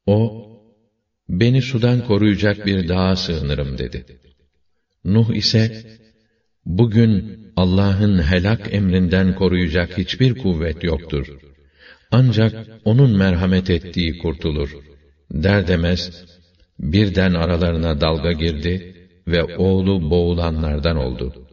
O, beni sudan koruyacak bir dağa sığınırım dedi. Nuh ise, bugün Allah'ın helak emrinden koruyacak hiçbir kuvvet yoktur. Ancak onun merhamet ettiği kurtulur. Der demez, birden aralarına dalga girdi ve oğlu boğulanlardan oldu.